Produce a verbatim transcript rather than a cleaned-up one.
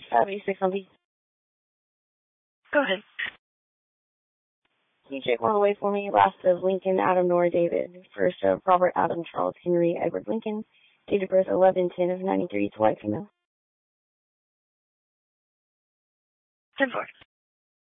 seventy-six on B. Go ahead. Can you check one away for me? Last of Lincoln, Adam, Nora, David. First of Robert, Adam, Charles, Henry, Edward, Lincoln. Date of birth eleven ten of ninety-three. It's white female. ten four.